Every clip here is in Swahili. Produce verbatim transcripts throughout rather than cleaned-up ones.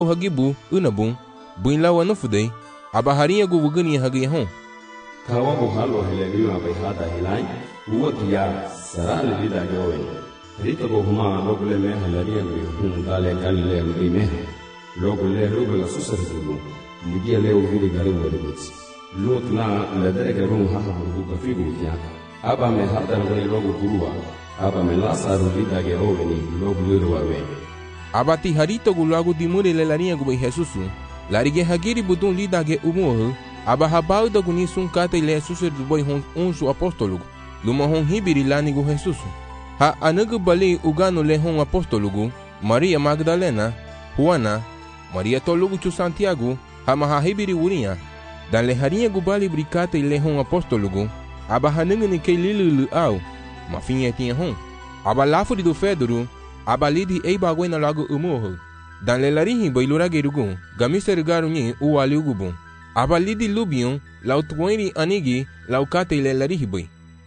hagibu unabung buin lawa no fudei aba harinha gu wugani hagi hon kawa go halo hele bima bai hada hilai uwati ya sarale lida yowe rito go huma logule me halaria gu hum dale galle gu me logule logule susar zugu ligia leo vile gari wodibits lotna ladere garum ha ha gu ga figu ya aba me hada gu logo gurua aba me lasaru lida ge oveni logule wawe abati harito gu lagu dimure le larinha gu bai Jesusu larige hagiri budun lida ge umuhu aba habau da guni sun kata ile suser du boy hon unsu apostolo luma hon hibiri lani gu Jesusu ha anagu bali ugano le hon apostolo Maria Magdalena Juana Maria tolugu chu Santiago ha maha hibiri urinha dan le harinha gu bali brikata ile hon apostolo aba hanungu ni ke lilu au mafinha tinha hon aba lafuri do Fedro aba lidi ei bagwena lagu umuhu dan le larihi bailura gerugu gamiser garunyi uwali ugubun aba lidi lubion lau tuwairi anigi lau kate ile larihi bai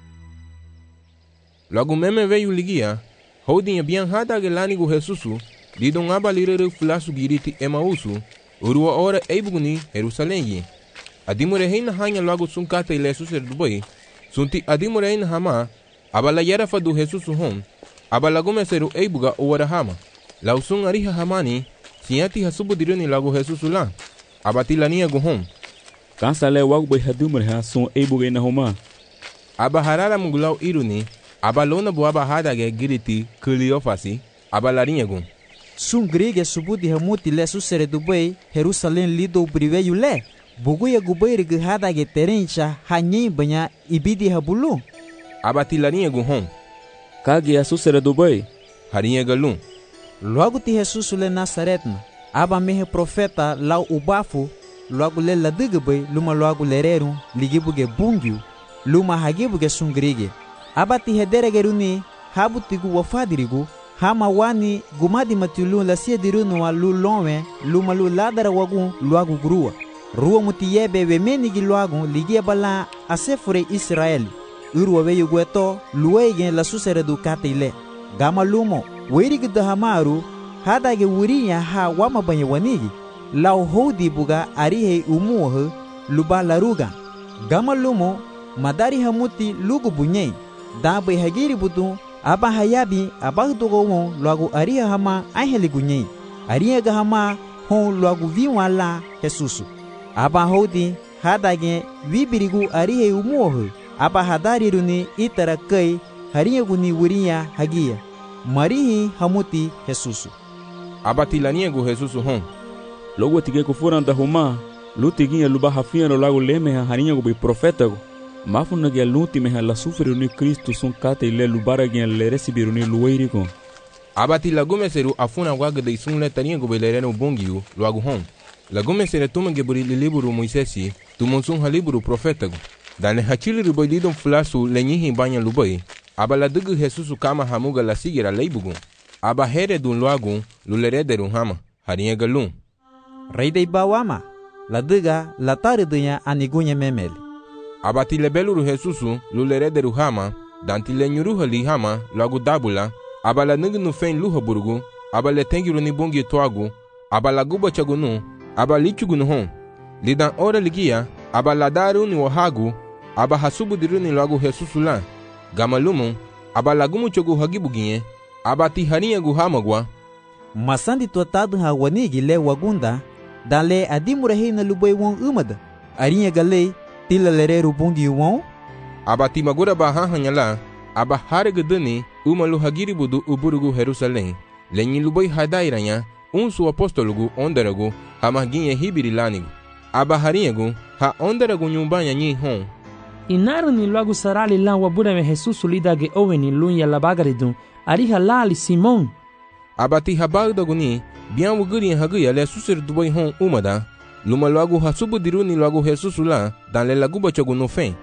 lagu meme veyu ligia houdinha bian hada gelani gu Jesusu lidon aba lirere fulasu giriti Emausu urua ora eibuguni Jerusalém adimure heina hanya lagu sun kate ile suser dubai sunti adimure heina hama aba la yarafa du Jesusu hon aba lagu meseru eibuga uwara hama lau sun ariha hamani siati hasubu diruni lagu Jesusu la abati lania gu hon kansa le wagu bai hadumre ha sun eibuga ina homa aba harara mungulau iruni aba lona bu aba hada ge giriti Cleofasi aba larinha gu sun grige subudi hamuti le susere dubai Jerusalém lido priveyu le buguya gubai ge hada ge terencha hanyi banya ibidi habulu abati larinha gu hon kage a susere dubai harinha galum logo ti Jesusu le Nazaretna aba mehe profeta lau ubafu logo le ladigbe luma logo lereru ligibuge bungiu luma hagibuge sungrige aba ti hederegeruni habutigu wafadirigu hama wani gumadi matulu la siedirunu wa lu lonwe luma lu ladara wagu logo grua ruwa muti yebe wemenigi logo ligia bala asefure Israeli urwa weyugweto luwege la susere du katile gama lumo werigi dahamaru hadage wuriya ha wama banya wanigi lau hodi buga arihe umuhu luba laruga gama lumo madari hamuti lugu bunyei dabe hagiri budu aba hayabi abagdogo won lagu ariha hama aheli gunyei ariha gahama hon lagu viwala Jesusu aba hodi hadage wibirigu arihe umuhu aba hadari runi itara kai hariya guni wuriya hagiya marihi hamuti Jesusu abati lania gu Jesusu hon logo tige ko furanda homa lutiginha luba hafia no lago leme harinha gu bai profeta gu mafuna ge luti me la sufre ni Cristo sun kate le lubara ge le recibiru ni luweiri ko abati lagume seru afuna waga de sun le tania gu belereno bongiu lagu hon lagume sere tume ge buri liburu Moisesi tumonsun haliburu profeta gu dan le hachili rubaidon flasu lenyihi banya lubai aba la dugu Jesusu kama hamuga la sigira leibugu aba here dun lagu lulerederu hama harinha galum rei dei bawama la duga la taridunya anigunya memeli abati lebeluru Jesusu lulerederu hama danti le nyuruha li hama lagu dabula aba la nugnu fen luha burgu aba le tengiru ni bongi toagu aba la guba chagunu aba lichugunu hon lidan ora ligia aba la daru ni wahagu aba hasubu diruni lagu Jesusu la gamalumu aba lagumu chogu hagibuginye abati harinha gu hamagwa masandi tuatadu ha wanigi le wagunda dale adimure hina lubai won umada arinha gale tila lereru bungi won abati magura ba hahanyala aba harigdani umalu hagiri budu uburugu Jerusalém lenyi lubai hadairanya unsu apostologu onderagu hamaginye hibiri lanigu aba harinha gu ha onderagu nyumbanya nyi hon inaru ni logo sarali lan wabura me Jesusu lidage oweni lunya labagaridun ariha lali Simon abati habagdaguni bian wuguri haguya le susir dubai hon umada luma logo hasubu diruni logo Jesusu la dan le laguba chogu no fen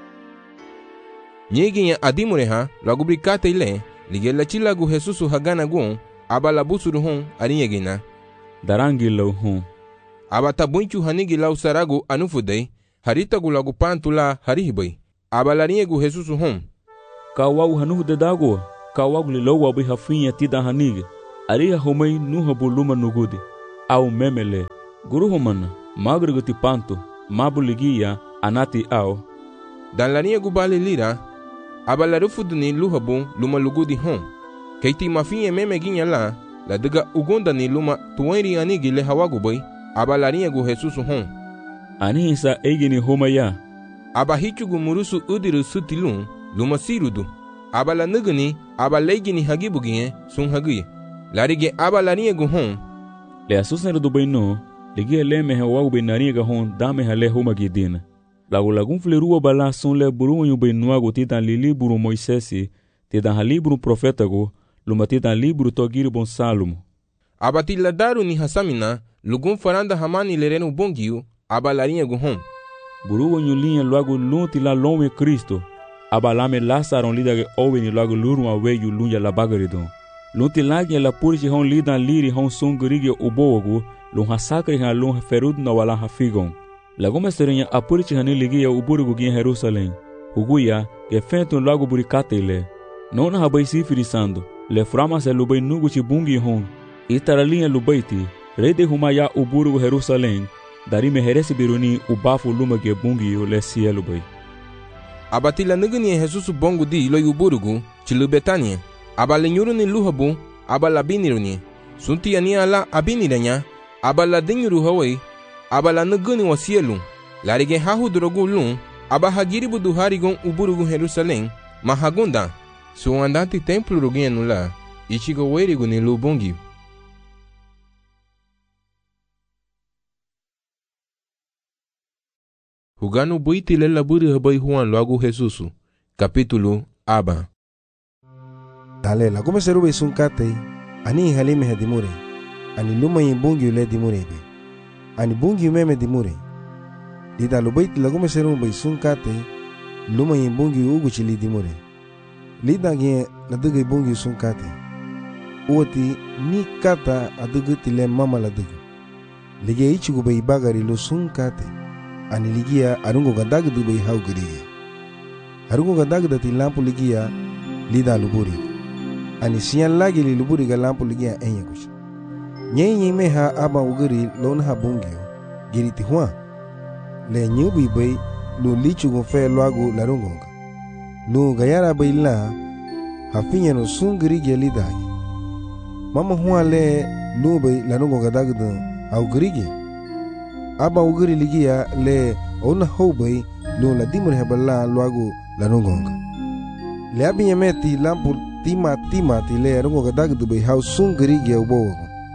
nyeginya adimure ha logo brikate ile ligela chilagu Jesusu hagana gun abala busuru hon arinyegina darangi lo hon abata bunchu hanigi lau saragu anufudei harita gu lagu pantula harihibai abalarinha gu Jesusu hon kawau hanu de dago kawau li lo wabi hafinha tida hanigi ariha homai nuha buluma nugudi au memele. Guru humana, magruguti panto, mabuligia, anati au. Dan la nia gubale lira, aba la rufuduni luhabu luma lugudi hon. Keiti mafinye meme ginya la, la diga ugonda ni luma tuwairi anigi le hawagubai, aba la nia gu Jesusu hon. Ani isa egini homa ya. Aba hichugu murusu udiru sutilun, luma sirudu. Aba la nuguni, aba legini hagibugie, sun hagi. Larige aba la nia gu hon. Le asusne do baino, ligi le me hawagu bainari ga hon dame hale homa gidina. Lagu lagun flerua bala son le buru yu bainua go titan li libro Moisesi, titan ha libro profeta go, luma titan libro togiri bon Salomo. Aba tiladaru ni hasamina, lugun faranda hamani lerenu bongiu, aba la nia gu hon. Buru yu linha luagu lunti la lome Cristo, aba lame lasaron lida ge owe ni luagu luru awe yu lunya la bagaridon. Lunti lagi la purichi hon lidan liri hon sungurigi ubogu, lun hasakri han lun ferud na wala hafigon. Lagoma serinya apurichi hani ligi ya uburigu gin Jerusalem. Huguya ge fentun luagu burikate ile. Nona habai sifirisando, le frama se lubai nugu chibungi hon. Itara linha lubaiti, rede huma ya uburigu Jerusalem. Dari meheresi biruni ubafu luma ge bungi yo le sielu bai. Abatila nuguni Jesusu bongu di lo yuburugu, chilu Betania. Abala nyuru ni luhabu, abala biniruni. Sunti yani ala abiniranya, abala dinyuru hawai, abala nuguni wa sielu. Larige hahu drogu lun, abahagiri buduharigon uburugu Jerusalem, mahagunda. Suandati templu rugienu la, ichigo werigu ni lubongi. Huganu buiti lela buri habai Juan luagu Jesusu. Capítulo Aba. Dale la come serube sun kate, ani halime ha dimure. Ani luma yin bungi le dimure be. Ani bungi meme dimure. Lida lo buiti la come serube sun kate, luma yin bungi ugu chili dimure. Lida ge la duge bungi sun kate. Uoti ni kata adugu tile mama la dugu. Lige ichigu be bagari lo sun kate. Ani ligia arungo gadag du bay haw giriya arungo gadag da ti lampu ligia lida luburi ani siyan lagi li luburi ga lampu ligia enya kush nyei nyei me ha aba ugiri lon ha bungio giri ti hua le nyubi bay lu lichu go fe lwagu larungo lu gayara bay la hafinya no sungiri ge lida mama hua le lu bay larungo gadag du haw giriya aba ugiri ligia le ona hobei lo la dimur hebala luagu la nongonga le abi yameti lampu tima tima ti le rongo gadag du be hau sungri ge ubo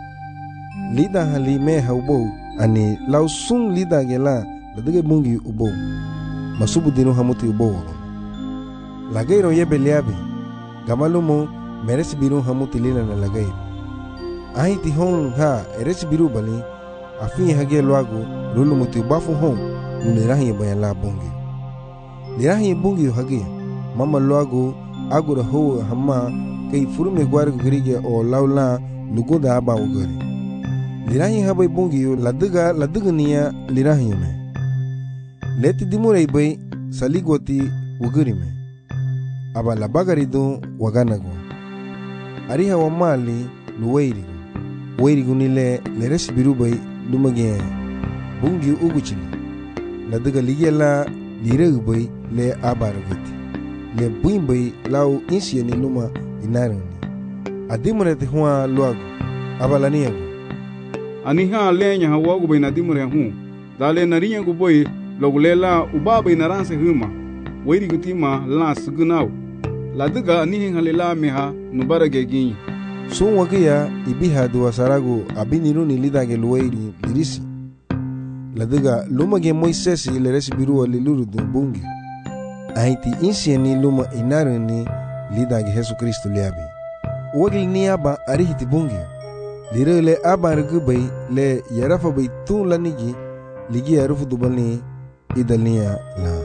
lida hali me haubo ani lau sung lida ge la la dige bungi ubo masubu dinu hamuti ubo lagairo yebe leabi gamalumo meresi biru hamuti lila na lagairo ai ti hon ha eresi biru bali afi hage luagu lulu muti bafu hon nirahi bayan la bungi nirahi bungi hage mama luagu agura ho hamma kai furume gwar grige o laula lugoda aba ugari nirahi habai bungi ladiga ladiga niya nirahi me leti dimure bay saligoti ugari me aba labagari do waganago ariha wa mali luwairi wairi gunile leres biru bay lumage bungi uguchili la daga ligela liregu le abaragati le buimbay lau insiani luma inarani adimure te hua luagu abalaniagu aniha lenya hawagu bay nadimure hu dale nariyagu boy logulela ubaba inaranse huma wairi gutima la sugunau la daga anihin halela meha nubarage gin sun wagia ibiha duwa saragu abiniruni lidage luwairi lirisi ladiga luma ge Moisesi le resibiru liluru du bungi aiti insieni luma inaruni lidage Yesu Kristo liabi wagil ni aba arihiti bungi lire le aba rugubay le yarafa bay tun lanigi ligi arufu dubani idalnia la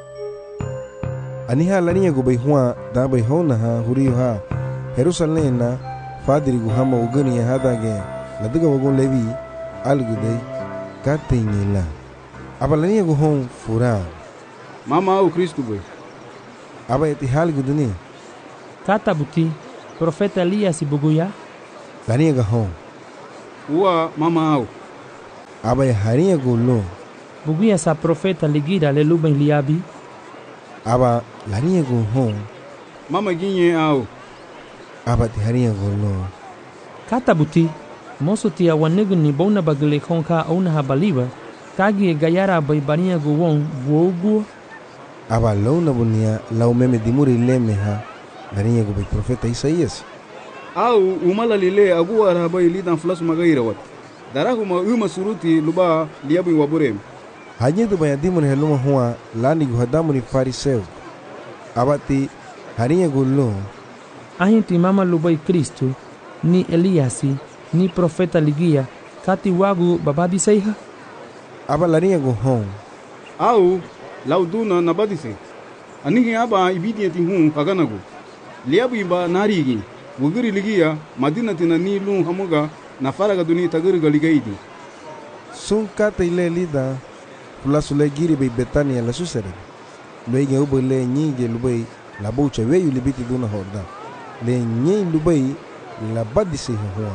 aniha lania gubay hua da bay hona ha huriyo ha Jerusalem na fadiri guhama ugani hadage ladiga wagon levi alguday katenyela abalania guhon fura mama au Kristo boy aba eti halguduni Kata buti profeta Elias ibuguya lania gahon uwa mama au. Aba ya harinha golo. Buguia sa profeta ligira le luben liabi. Aba larinha go hon. Mama ginye au. Aba ti harinha golo. Kata buti, moso tia wanegu ni bona bagale konka ona habaliba, tagi e gayara bai barinha go won buogu. Aba launa bunia lau meme dimuri leme ha larinha go bai profeta Isaías. Au umala lile agu arabai lidan flas magaira wat. Darahuma uma suruti luba liabu waburem. Hanya tu banyak dimuri heluma hua lani go hadamu ni fariseu. Aba ti harinha golo. Ahinti mama lubai Kristo, ni Eliasi, ni profeta ligia, kati wagu babadi seiha? Aba larinha go hon. Au lauduna nabadise. Anihi aba ibidiyati hun kaganagu. Liabu imba narigi. Wugiri ligia madina tina ni lun hamuga na faraga duni tagirga ligaidi. Sun kata ile lida fulasu le giri bei Betania la susere. Luege ubo le nyinge lubai la boucha weyu libiti duna horda. Le nyei lubai la badise hua.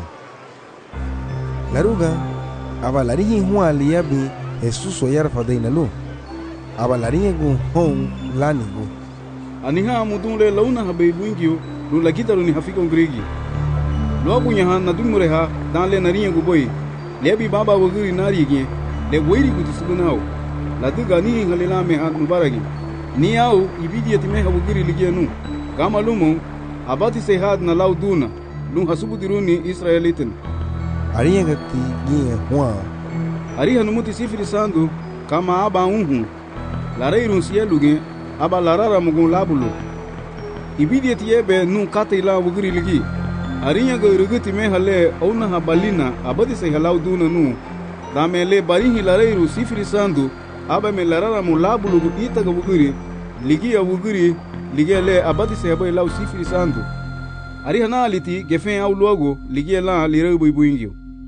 Laruga aba larihi hua liabi Jesus o yarfa deina lu. Aba larihi gu hon lani gu. Aniha mudunle launa habe buingio lu lagita lu ni hafiko ngrigi. Lo abunya na dumure ha dan le nariya gu boy. Lebi baba wugiri narigi le weiri gu tsugunao. La duga ni ngalela me ha mubaragi. Ni au ibidiyati me ha wugiri ligienu. Gama lumo abati se had na lauduna lu hasubu diruni Israelitin. Ariya gati gie hua. Ariha numuti sifiri sandu kama aba unhu. La reirun sieluge aba larara mugun labulo. Ibidiyati yebe nu kata ila wugiri ligi. Ariya go irugiti me hale auna habalina abati se halauduna nu. Dame le barihi la reiru sifiri sandu aba me larara mu labulo ita go wugiri. Ligi ya wugiri ligi le abati se haba ila sifiri sandu. Ariha na aliti gefen au luago ligi la lireu buibuingio.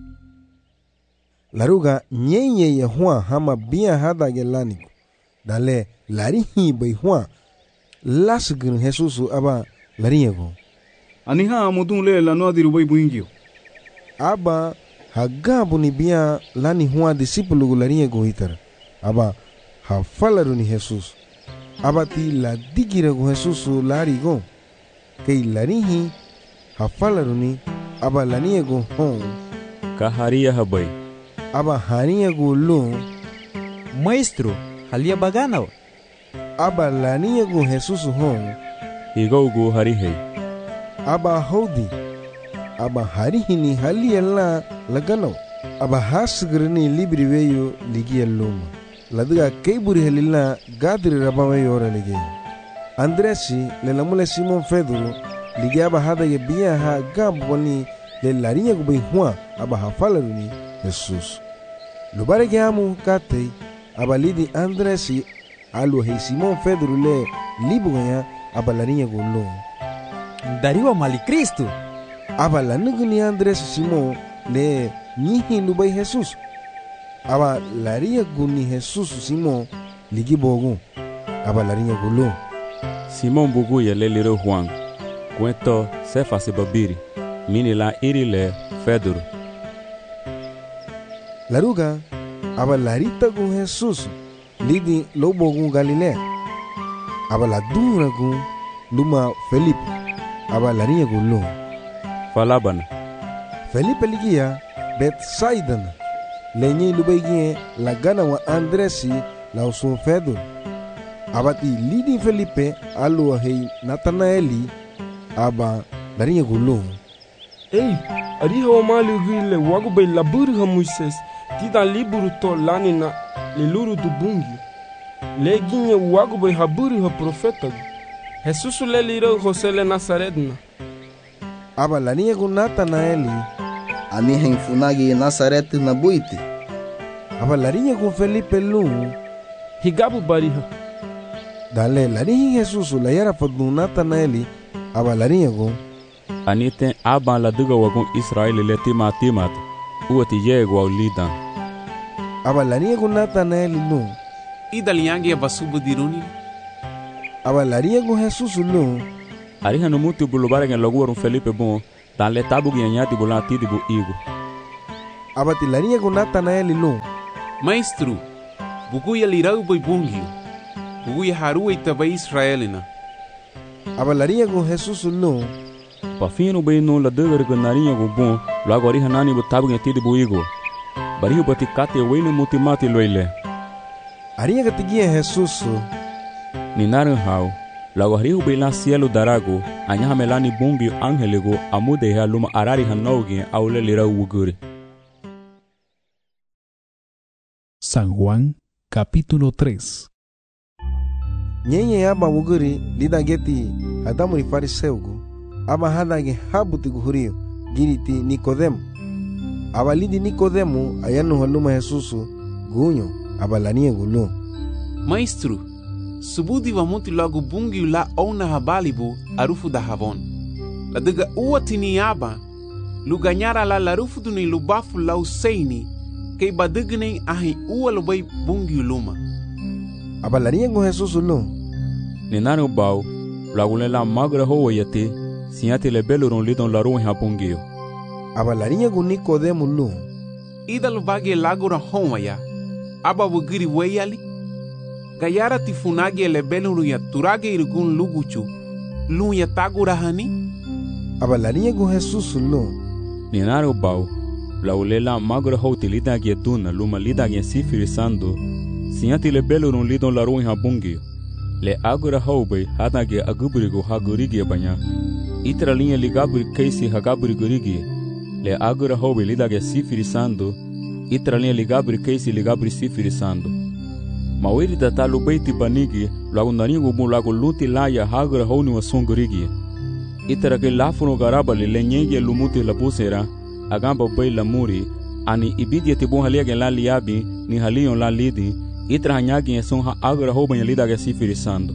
Laruga nyenye ya hua hama bia hada gelanigo. Dale larihi bai hua lasgin Jesusu aba lariego. Aniha mudun le la no adiru bai buingio. Aba hagabu ni bia lani hua disipulu lariego hitar. Aba hafalaru ni Jesus. Aba ti la digira go Jesusu larigo. Kei larihi hafalaru ni aba laniego hon. Kaharia habai. Aba haniego lo. Maestro, halia baganaw. Aba laniego Jesusu hon. Igaugu harihei. Aba hodi. Aba harihi ni halia la laganaw. Aba hasgrini libri weyo ligia loma. Laduga keiburi halila gadri rabawe ora ligi. Andresi le lamule Simon Pedro ligia aba hada ye bia ha gamboni le larinya gubai hua aba hafalaruni Jesus. Lubare kiamu kate aba lidi Andresi alu hei Simon Pedro le libuganya aba larinya golo. Dariwa mali Kristo. Aba lanuguni Andresi Simon le nihi lubai Jesus. Aba laria guni Jesus Simon ligi bogu. Aba larinya golo. Simon bugu ya le liro Juan. Cuento sefa se babiri. Mini la iri le Pedro. Laruga aba larita gu Jesus lidi lobo gu Galilea. Aba la dura gu luma Felipe. Aba larinya golo. Falabana. Felipe ligia Bethsaida. Lenye lubaigi la gana wa Andresi la usun Pedro. Abati lidi Felipe alu hei Nathanaeli aba larinya golo. Ei, ariha o mali gile wagu bai laburu ha Moises tida liburu to lani na leluru du bungi. Le ginye wagu bai haburu ha profeta. Jesusu le liro Jose le Nazaretna. Aba larinya gu Nathanaeli. Ani henfunagi Nazaret na buiti. Aba larinya gu Felipe lu. Higabu bariha. Dale larihi Jesusu la yara fadnu Nathanaeli. Aba larinya gu. Anite aba la duga wagun Israeli le tima timat. Uati yego au lidan. Aba larinya gu Nathanaeli lu. Ida liangi ya basubu diruni. Aba larinya gu Jesusu lu. Ariha no mutu bulubare ngen logu warun Felipe bon. Dan le tabu gi anyati bulan tidi bu igu. abati larinha com Natanael lu. Maestro, buguya lirau boi bungio. Buguya harua itabai Israelina. Aba larinha com Jesus lu. Pafino bem no la dëgër gë narinha go bon, lago ariha nani bo tabu nge tidi bo igo. Bariho bati kate wele mutimati loile. Arinha katigia Jesus. Ni narin hau, lago hariho bem la cielo darago, anyaha melani bungi angelego amude ha luma arari hanaugi aule lira uguri. San Juan, capítulo tres. Nyenye aba uguri lida geti adamu ni fariseugo. Aba hadage habuti guhurio giriti Nicodemo. Aba lidi Nicodemo ayanu haluma Jesusu gunyo aba lania gulu. Maestro, subudi wa muti logo bungi la ona habalibu arufu da havon. La dega uwa tini aba luganyara la larufu duni lubafu la useini kei badigni ahi uwa lubai bungi luma. Aba lania gu Jesusu lu. Ninaro bau lagule la magra ho yate siate le beluron lidon la ruha bungio. Aba larinha gu Nicodemo lu. Ida lubagi lagura homaya. Aba wugiri weyali. Gayara tifunagi le beluru ya turage irgun luguchu. Lu ya tagura hani. Aba larinha gu Jesus lu. Ninaro bau lagule la magra ho tilida ge duna luma lida ge sifirisando siate le beluron lidon la ruha bungio. Le agora hoube hadage aguburigo hagurigi banya. Itra linha ligaburi keisi hagaburi gurigi. Le agora hoube lidage sifirisando. Itra linha ligaburi keisi ligaburi sifirisando. Mawiri datalu beiti banigi lagu naringo mu lagu luti laya hagora honi wa songurigi. Itra ke lafuno garabali le nyenge lumuti labusera agamba bei lamuri ani ibidi tibon halia la liabi ni halion la lidi. Itra hanyagi son ha agora hoba lida ga sifirisando.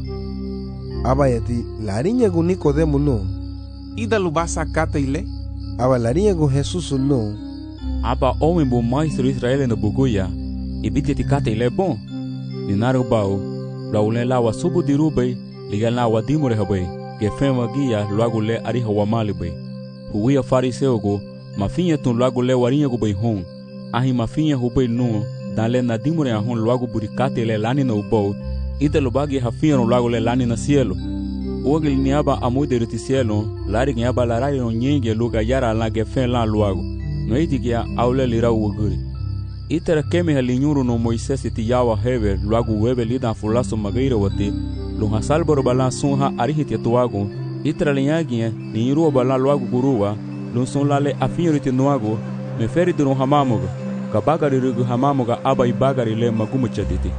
Aba yati larinha gu Nicodemo lu. Ida lubasa kata ile. Aba larinha gu Jesus lu. Aba omen bo maestro Israel na buguya. Ibiti ti kata ile bon. Ninaro bao. Laule la wa subu dirubei. Liga la wa dimure habei. Gefema gia luago le ariha wa mali bei. Huia fariseo go. Mafinha tun luago le warinha go bei hon. Ahi mafinha hubei nu. Dale na dimure ahon luago burikate le lani na ubou. Ita lubagi hafia no luago le lani na cielo. Uagil niaba amude ruti cielo. Lari niaba larari no nyenge luga yara la gefen la luago. No iti kia aule lira uaguri. Ita rakeme halinyuru no Moises iti yawa hever luago webe lida fulaso magaira wate. Lunga salbaro bala sunha arihiti atuago. Ita linyagia ni irua bala luago gurua. Lunson lale afia ruti nuago. Meferi dunu hamamuga. Kabagari rugu hamamuga aba ibagari le magumu chaditi.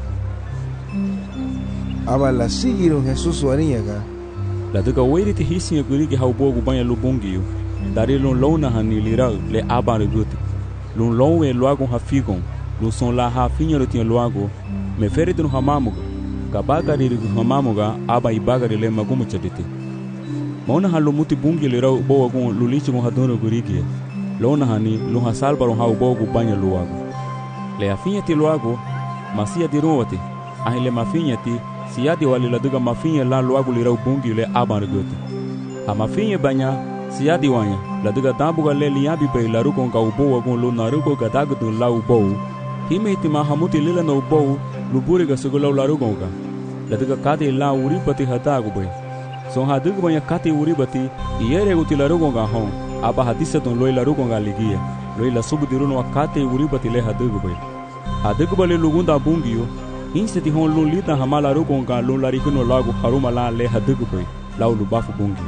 Aba la sigiro Jesus warinyaga. La duga weri ti hisi ya gurigi haubogu banya lubungiyo. Dari lun lona hani lirau le aba riguti. Lun lonwe luago hafigon. Lun son la hafinya ruti luago. Meferi dunu hamamuga. Kabagari rugu hamamuga aba ibagari le magumu chaditi. Mauna halumuti bungi lirau boa gun lulichi gun hadunu gurigi. Lona hani lunha salbaro hau bogu banya luago. Le afinha ti luago, masia di ruwati. Ahi le mafinha ti, siadi wali la duga mafinha la luago lirau bungi le aban reguti. A mafinha banya, siadi wanya, la duga dambuga le liabi bei la rugon ka uboa gun lu na rugo gadagadu la ubou. Hime iti mahamuti lila na ubou, luburi ga sugulau la rugon ka. La duga kati la uribati hatagu bei. Son hadugu banya kati uribati, iere guti la rugon ka hon. Aba hadisa don loi la rugonga ligia loi la subu diruno wakate uribati le hadugu bai hadugu bale lugunda bungio inse ti hon lun lita hamala rugonga lun larikuno lagu haruma la le hadugu bai lau lubafu bungio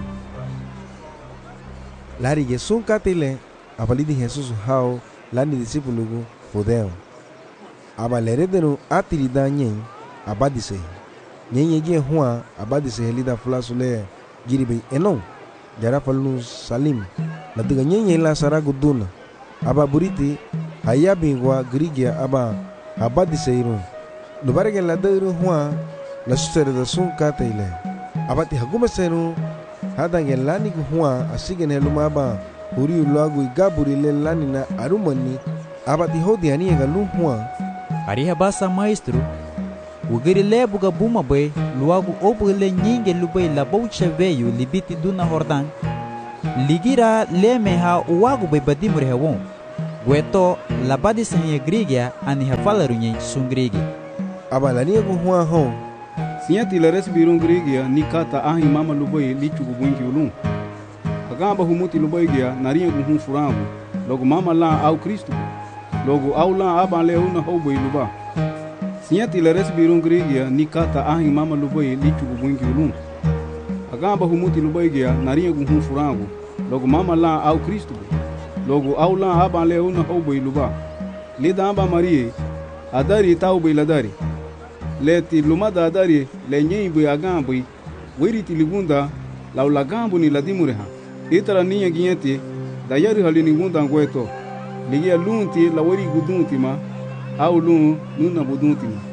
lari yesun katile abalidi Jesus hao lani disipulugu fudeo aba leredenu atirida nyen abadise nyen yegie hua abadise helida flasule giribe enon jara falnu salim la duga nyenye la saragu duna aba buriti hayabi wa grigia aba abadi seiru nubarege la dairu hua la susere da sun kata ile abati haguma seru hadange lani hua asigen heluma aba huri ulagu igaburi le lani na arumani abati hodi ani ga lu hua ariha basa maestro ugiri le buga buma bay luagu obu le nyinge lubay la bauche veyu libiti duna hordan ligira le meha uwagu bay badimure hewon Gueto labadi sahnya Grigia ani hafalarunya sun Grigi. Aba lania ku hua hon. Sinyati la resbirun Grigia ni kata ahi mama lubai lichu kubunki ulun. Agamba humuti lubai gia naria ku hun furangu. Logo mama la au Kristo. Logo au la aba le una hobai luba. Sinyati la resbirun Grigia ni kata ahi mama lubai lichu kubunki ulun. Agamba humuti lubai gia naria ku hun furangu. Logo mama la au Kristo. Logo au la aba le una hobai luba. Lida aba Marie adari tau bai ladari. Leti lumada adari le nyei bai agambai. Wiriti ligunda lau lagambu ni ladimureha. Itara niya ginyati dayari halini gunda ngweto. Ligia lunti la wiri gudunti ma au lun nuna budunti ma.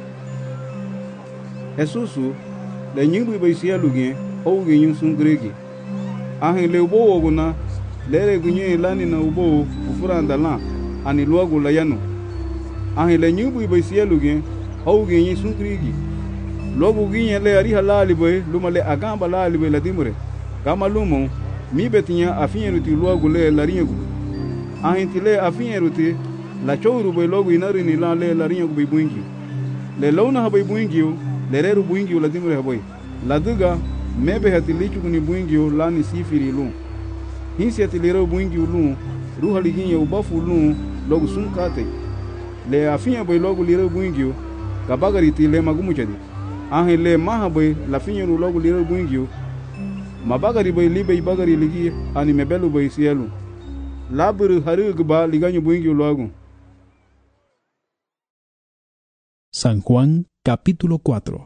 Jesusu le nyimbu bai siya lugien ou ginyun sun Gregi. Ahin le ubo oguna lere gunye lani na ubo ufuranda la ani luagu la yano. Ahin le nyimbu bai siya lugien ou ginyun sun Gregi. Logo ginye le ari halali bai luma le agamba lali bai la dimure. Kama lumo mi betinya afinye ruti luagu le la rinyagu. Ahin ti le afinye ruti la chouru bai logu inari ni la le la rinyagu bai buingi. Le launa ha bai buingi le reru buingi la dimure ha bai. La duga mebe hati lichu kuni buingi la ni sifiri lu. Hinsi hati le reru buingi lu ruha liginye ubafu lu logu sun kate. Le afinye bai logu le reru buingi kabagari ti le magumu chadi. Ahin le maha bai la finye lu logu le reru buingi mabagari bai libe bagari ligi ani mebelu bai sielu. Laburu haru ba liganyo buingi logu. San Juan capítulo cuatro.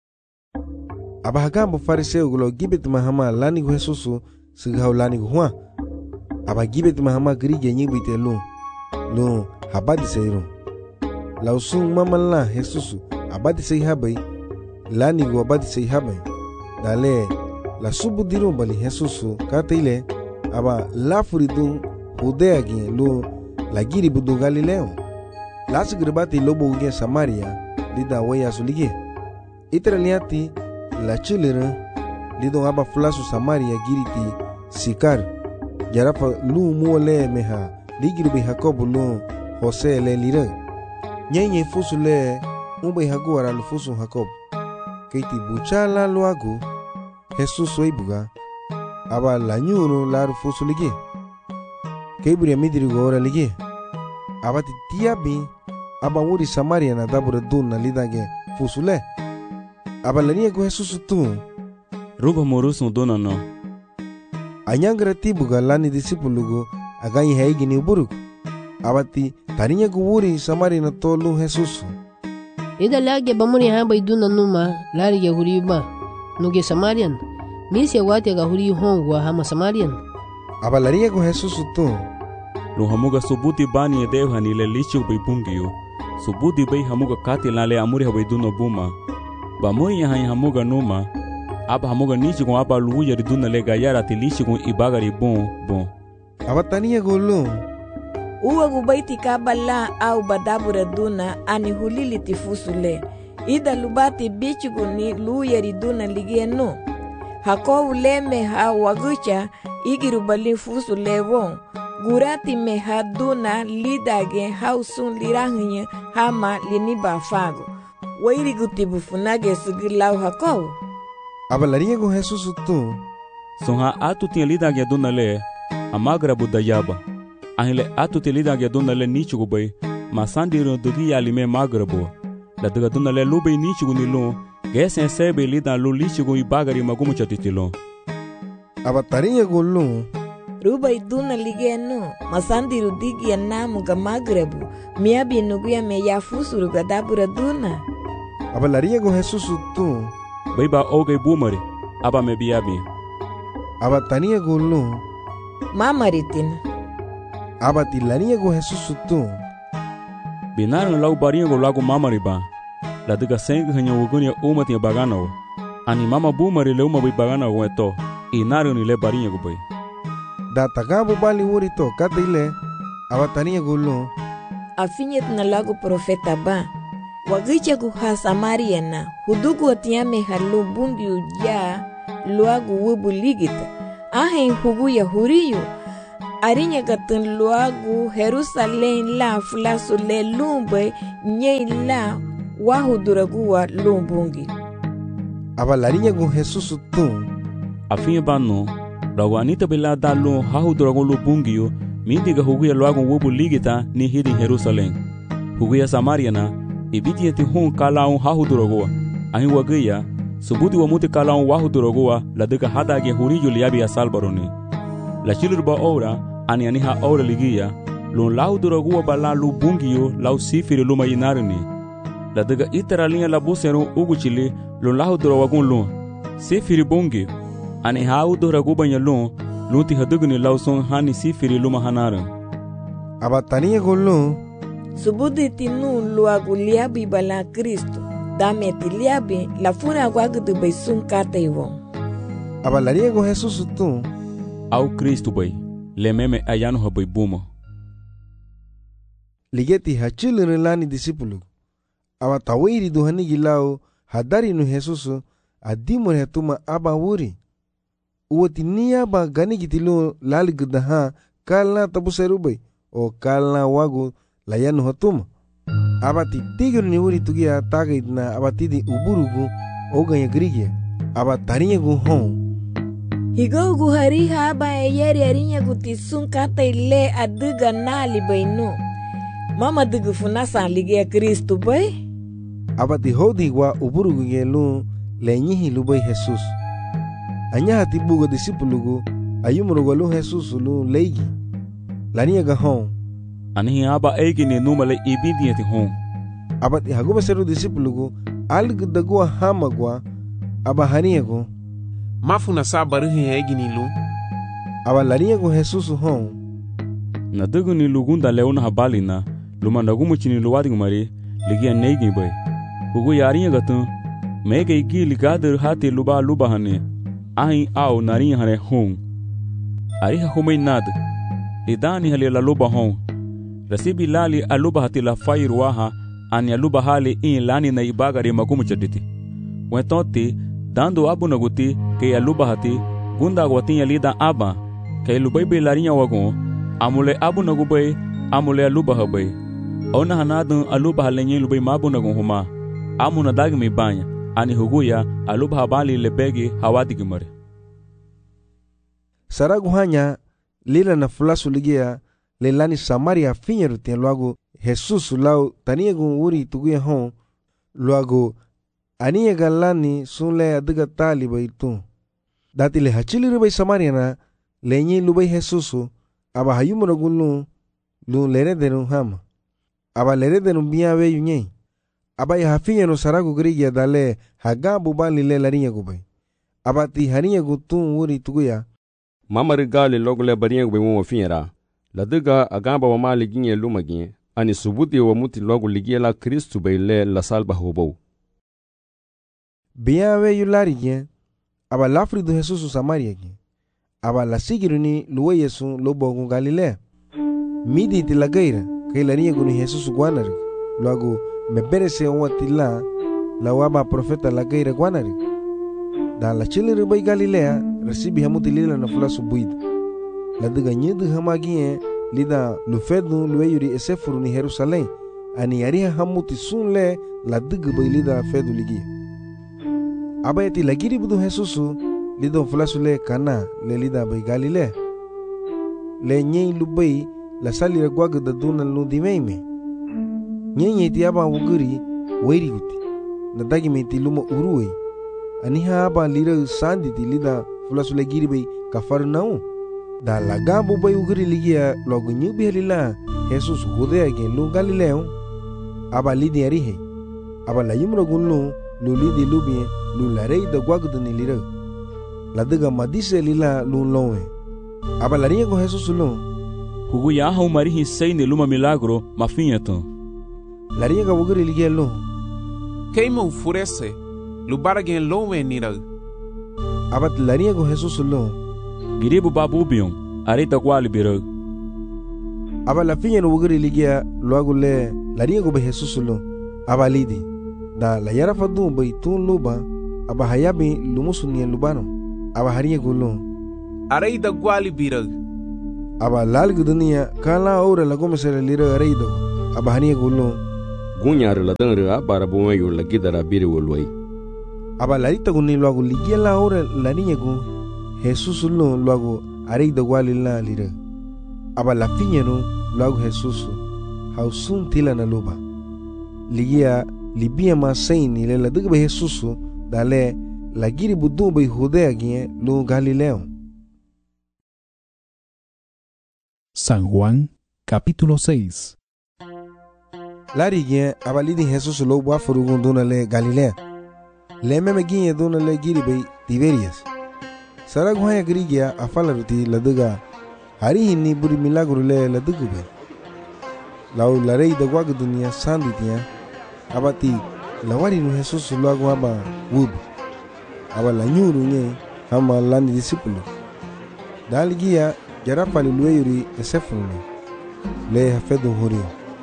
Abahagambo fariseu gulo gibet mahama lani gu Jesusu sigau lani gu Juan. Aba gibet mahama Grigia nyibite lu. Lu habadi seiru. Lausung mama la Jesusu abadi sei habai lani gu abadi sei habai. Dale la subu diru bali Jesusu kataile aba la furidun Judea gi lu la giri budu Galileo. La sigribati lobo uge Samaria lida waya sulige. Itra liati la chilera lidon aba flasu Samaria giriti Sikar. Jarafa lu muole meha ligiri bi Jacob lu Jose le lira. Nyenye fusu le umbe haguara lu fusu Jacob. Keiti buchala luagu Jesus soibuga aba la nyuru la fusu lige. Keiburi midiri gora lige. Aba tiabi aba wuri Samaria na dabura dun na lidage fusule. Aba lania go Jesus tu. Ruba morusun dona no. Anyangra tibuga lani disipulugo aganyi haigi ni buruk. Abati tarinya go wuri Samaria na tolu Jesus. Ida lage bamuri hamba iduna numa lari ge huriba. Nuge Samarian. Misi wati ga huri hongwa hama Samarian. Aba lania go Jesus tu. Lu hamuga subuti bani e dev hani le lichu bai bungiyo. Subuti bai hamuga kati lale amuri habai duno buma. Ba moi ya hani hamuga numa. Aba hamuga nichi kon aba luuya di duna le gayara ti lichi kon ibagari bon bon. Aba tania golo. Uwa gubaiti kabala au badabura duna ani hulili tifusule. Ida lubati bichi kuni luuya di duna ligieno. Hakowu leme ha wagucha igirubali fusule won. Gurati me haduna lidage hausun lirahinya hama liniba fago. Wairi gutibu funage sugilau hakow. Abalaria go Jesus tu. Sonha atu tinha lidage duna le amagra budayaba. Ahile atu te lidage duna le nichugo bay. Masandiro dugi alime magrabo. La duga duna le lube nichugo nilo. Gesen sebe lidan lo lichugo ibagari magumu chatitilo. Abataria go lu. Ruba iduna ligeno masandiru digi ya namu ga magrebu miabi nuguya me ya fusuru ga dabura duna. Aba laria go Jesus tu. Baiba oge bumari aba me biabi. Aba tania go lu. Mamaritin. Aba tilania go Jesus tu. Binaran lau barinha go lago mamari ba. La diga sengi hanya wugunia uma tinha bagano. Ani mama bumari le uma bai bagano go eto. Inario ni le barinha go bai. Da tagabu bali wurito kataile abatania gulu. Afinyet na lagu profeta ba. Wagicha kuha Samaria na hudugu atiame halu bungi uja luagu wubu ligita. Ahen hugu ya huriyo. arinya gatun luagu Jerusalem la fulasu le lumbe nye la wahuduraguwa lumbungi. Aba larinya gu Jesus tun. Afinha bano, logo anita bela dalo hahuduragu lumbungio, mindiga huguya luagu wobu ligita ni hidi Jerusalem. Huguya Samariana, ibiti eti hun kalaun hahuduragoa, ahin wagaya, subudi wa muti kalaun wahuduragoa, la deka hada ge huriyo liabi ya salbaroni. La chilurba ora, ani aniha ora ligia, lun lahuduragoa bala lumbungio, lau sifiri luma yinarini. La deka itaralinha la buseru ugu chili, lun lahudurawagun lun, sifiri bungi, ani hahuduragoa banya lun, lunti hadugni lau son hani sifiri luma hanaran. Abatania golun, subudi tinu luagu liabi bala Kristo, dame ti liabi la funa wagu de besun kata iwo. Aba laria go Jesus tu. Au Kristo bay, le meme ayano ha bay buma. Ligeti hachil lani disipulu. Aba tawiri duhani gilao hadari nu Jesus adimur hetuma aba wuri. Uwati niya ba gani gitilu lali gudaha kalna tabu serubay o kalna wagu layanu hatuma. Abati tigir ni uri tugia tagait na abati di uburugu oganya grigia. Abatarinya gu hon. Higo gu hari haba e yeri arinya gu tisun kata ile aduga nali bayno. Mama dugu funasa ligia Kristo bay. Abati hodi wa uburugu ngelu lenyihi lubay Jesus. Anya hati bugo disipulugu ayumurugu lu Jesus lu leigi. Lania ga hon. Anihi aba egi ni numale ibidi hon. Abati haguba seru disipulugu algu dagua hamagwa aba haniago. Mafuna sabarihi egi ni lu. Aba laniago Jesus hon. Na dugu ni lugunda leona habali na luma nagumu chini luwadi ngumari ligia neigi bay. Hugu yarinya gatun mege igi ligader hati luba luba hane. Ahin au narinya hane hon. Ariha humay nad. Lidani hali la luba hon. Rasibi lali aluba hati la fairu waha ani aluba hali in lani na ibagari magumu chaditi. Wentonti dando abu naguti ke aluba hati gunda gwatinya lida aba ke lubay larinya wagon amule abu nagubay amule aluba habay. Ona hanadun aluba halenye lubay mabu nagun huma amuna dagmi banya ani huguya aluba habali lebegi hawadi gimare. Saragu hanya lila na fulasu ligia lelani Samaria finyeru tien luago Jesus lau taniagun uri tuguya hon luago aniya galani sunle adiga tali bay tu. Dati le hachili rubay Samaria na lenyi lubay Jesus aba hayumuragun lu lu lere denu hama. Aba lere denu biya we yunye. Aba ya hafinyenu saragu grigia dale hagabu bali le larinya gubay. Aba ti harinya gutun uri tuguya. Mama rigali logole barinya gubay mo finyera. Ladiga agamba wa mali ginye lumagin ani subuti wa muti logu ligia la Kristu bay le la salba hobo. Biya we yulari gen aba lafri do Jesus Samaria gen aba la sigiruni luwe Yesu lobo gun Galilea midi ti la gaira kay larinya gunu Jesus guanari luago meberese wati la la waba profeta la gaira guanari da la chili bay Galilea resibi hamuti lila na fulasu buida. La diga nyidu hamagie lida lufedu lueyuri esefuru ni Jerusalem ani yariha hamuti sunle la diga bay lida fedu ligia. Abayati lagiri budu Jesusu lido fulasu le kana le lida bay Galilea. Le nyei lubay la salira gwaga da duna ludi meime. Nyei nyei ti aba wuguri weiri guti. Na dagi me ti luma uruwe. Aniha aba lira sandi ti lida fulasu le giri bay Kafarnaum. Da la gambo bay ugri ligia logo nyubi halila Jesus gode gen lu Galileo aba lidi arihe aba la yumro gunlu lu lidi lubie lu la rei da gwagdu ni lira la diga madise lila lu lowe aba la riego Jesus lu hugu ya ha umarihi seine luma milagro mafinyato la riega ugri ligia lu keimo furese lu baragen lowe nira aba la riego Jesus lu giribu babu bion arita kwali biro aba la finya no wugri ligia luago le la riego be Jesus lu aba lidi da la yara fadu bay tun luba aba hayabi lumusu ni lubano aba hariego lu arita kwali biro aba lalgu dunia kala ora la gome sere liro areido aba hania gullo gunyar la dangre abara bo mayo la gidara biri wolwai aba larita gunni luagu ligiela ora la niña gu Jesus lo luagu areido walila lira aba la fiñero luagu Jesus hausun tila na luba ligia libia ma saini le la dugbe Jesus dale la giri budu be Judea gie lu Galileo. San Juan, capítulo seis. Lari gie abalidi Jesus lo bua furugun duna le Galilea. Le meme gie duna le giri be Tiberias. Saraguhaya grigia afalaruti la duga hari hinni buri milagro le la dugube. Lau la rei da guagu dunia sanditia abati la wari nu Jesus lo agua aba wub. Aba la nyuru nye hama lani disipulo. Daligia jarapa li lueyuri esefuni le hafedu huri.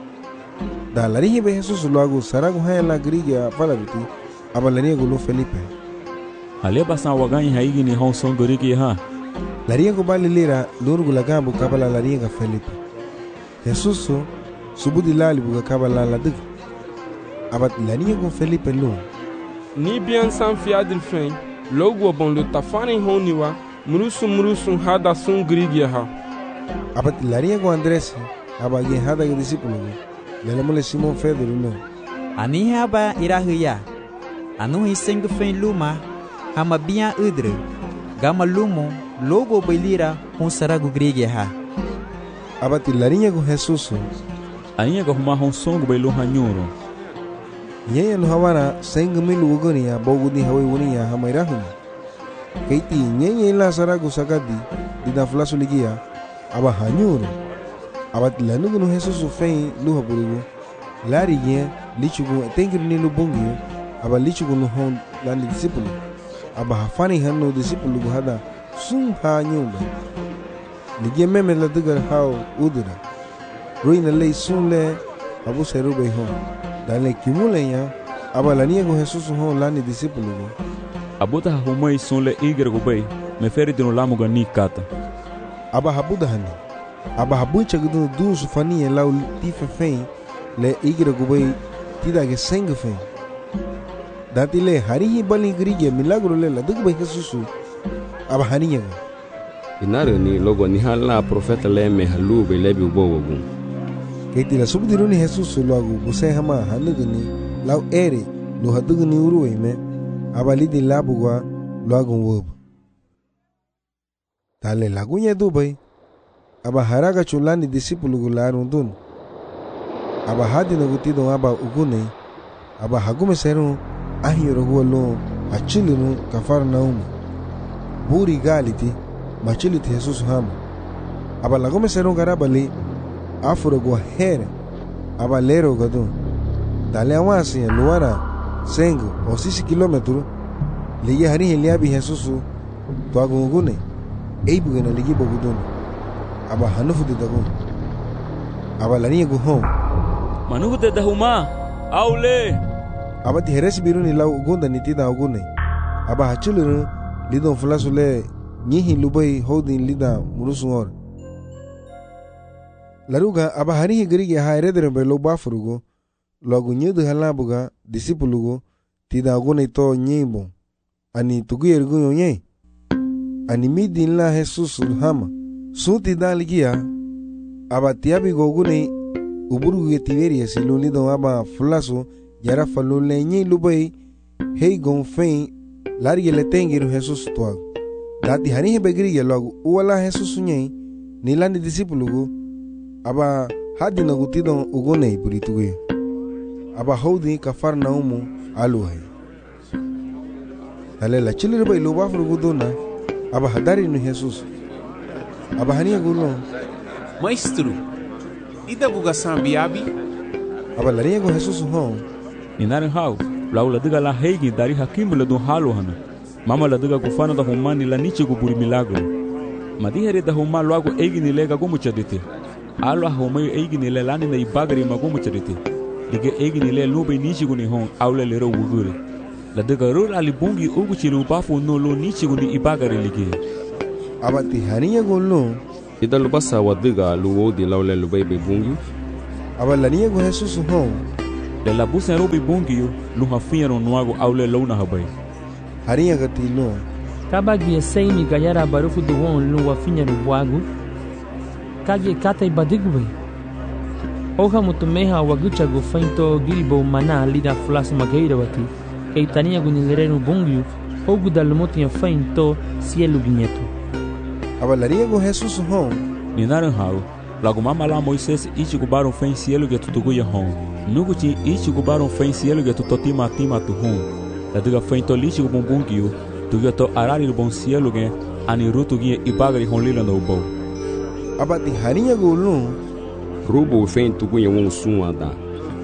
Da la rihi be Jesus lo agu saragu haya la grigia falaruti aba la riego lo Felipe. Ale basan waganyi haigi ni hon son gorigi ha. La riego bali lira lurgu la gabu kabala la riega Felipe. Jesus subudi lali buga kabala la dig. Abat la riego Felipe lo. Ni bien san fiadil fen logo bon le tafani honiwa murusu murusu hada sun grigia ha. Abat la riego Andres aba gen hada ge discípulo. Le mole Simon Pedro no. Ani aba irahuya. Anu hiseng fen luma hama biya udre. Gama lumo logo belira hon saragu grigia ha. Abat la riego Jesus. Ania go ma hon songo belo hanyoro. Yeye no hawana senga milu ugonia bogudi hawe unia hamairahum. Keiti yeye la saragu sakadi dida flasu ligia aba hanyuru. Abat lanugu no Jesus fein luha burugu. Lari ye lichugu tengiri ni lubungi aba lichugu no hon lani disciple. Aba hafani hanno disciple gu hada sum ha nyumba. Ligia meme la dugar hao udura. Ruina lei sun le abu serube hon. Dale kimulenya aba la niego Jesus hon lani disciple gu. Abuta humai son le igre go bay me feri de no lamu ga ni kata. Aba habuda hani. Aba habucha gudu du su fani la tife fein le igre go bay tida ge seng fein. Dati le hari bali grige milagro le la dug bay Jesus. Aba haniya. Inare ni logo ni hala profeta le me halu be lebi ubowogu. Keiti la subdiruni Jesus lo agu buse hama hanugni lau ere lo hadugni uruwe me abalidi labugwa lo agu wob. Tale lagunya dubai aba haraga chulani disipulu gularun dun. Aba hadi nagutido aba ugune aba hagume seru ahiyoro huwa lo achilinu kafar naumu. Buri galiti machiliti Jesus hama. Aba lagume seru garabali afuro go here aba lero gado dale awasi luara sengo o sisi kilometro liye hari heliabi Jesus to agungune eibu gena ligi bogudon aba hanufu de dago aba lani go home manufu de dahuma aule aba ti heres biruni law gonda nitida ogune aba hachuluru lidon flasule nyihi lubai holding lida murusungor Laruga aba hari grige ha eredere be lo bafurugo logu nyedu halabuga disipulugo tida ogune to nyimbo ani tuguyer gunyo nye ani midin la Jesus hama suti daligia aba tiabi gogune uburu ge Tiberias lulido aba flaso yara falule nye lubai hei gon fein large le tengiru Jesus toa dati hari be grige logu uwala Jesus nye nilandi disipulugo aba hadi na gutido ugone burituge aba hodi kafar naumu aluhay dale la chilire bay lo bafru gudona aba hadari no Jesus aba hania gulo maestro ida buga sambiabi aba la riego Jesus ho inarin hau laula diga la heigi dari hakim le do halu hana mama la diga kufana da humani la nichi go buri milagro madihere da huma lo ago eigi ni lega go muchadite alo homayo eigini le lani na ibagari magomo charite dige eigini le lube nichi guni hon awle le ro wugure la daga ro ali bongi ugu chilu bafu no lo nichi guni ibagari lige abati haniya gollo ida lubasa wadiga luwo di laule lubai be bungi aba lania go Jesus hon le la busa robi bungi lu hafinha no nuago aule launa habai harinha gati no kabagi seimi gayara barufu do won lu wafinha no buago kage kata ibadigwe oha mutumeha wagucha go fainto gilbo mana lida flas mageira wati keitania gunilere no bungi ogu dalmotinha fainto cielo guinheto abalaria go Jesus hon ninaran hau lago mama lá Moisés ichi gubaron fen cielo que tutugu ya hon nugu ti ichi gubaron fen cielo que tutoti mati matu hon la diga fen to lichi gubumbungio tu to arari bon cielo que ani rutu gie ibagari hon lila no bo abati harinha go lu rubo fen tugu ya won suada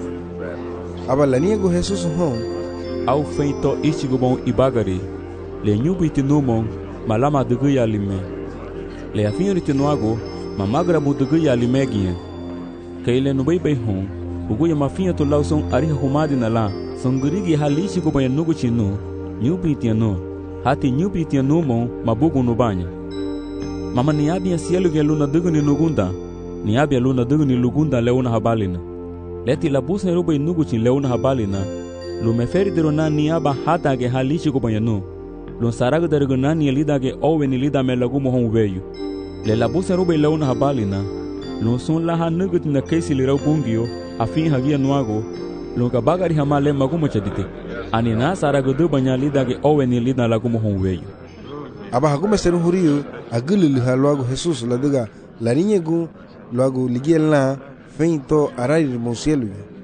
abalania go Jesus hon au fen to ichi gubon ibagari le nyubiti numon malama dugu ya lime le afinho tinoago mamagra budugu ya limegia kaile no bebe hon ugu ya mafinha to lauson ariha humadi na la songurigi halishi go banho nugu chinu nyubi tiano hati nyubi tiano mon mabugu no banha mama niabi cielo ge luna dugu ni lugunda niabi luna dugu ni lugunda leuna habalina leti la busa robe nugu chin leuna habalina lu meferi derona niaba hata ge halishi go banho lon saraga dergona ni lida ge oweni lida me lagu mo hon veio le la busa robe leuna habalina lon son la hanugut na kaisi le bungio afin hagia nuago lon ka bagari hamale magumo chadite ani na saraga do banya lida ge oweni lida lagu mo hon veio aba hagume seru hurio agulu haluago Jesus la diga la niñegu luago ligiela feito arari mo cielo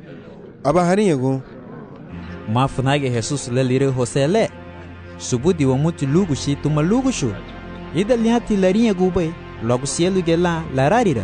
aba harinho mafunage Jesus le lire hosele subudi wa mutu lugu shi tuma lugu shu ida liati larinha gube logo cielo gela lararira